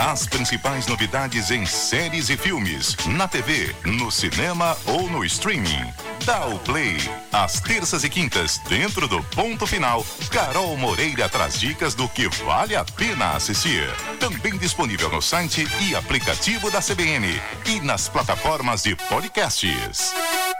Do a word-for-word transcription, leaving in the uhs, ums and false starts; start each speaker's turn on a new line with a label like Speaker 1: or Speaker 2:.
Speaker 1: As principais novidades em séries e filmes, na T V, no cinema ou no streaming. Dá o play. Às terças e quintas, dentro do Ponto Final, Carol Moreira traz dicas do que vale a pena assistir. Também disponível no site e aplicativo da C B N e nas plataformas de podcasts.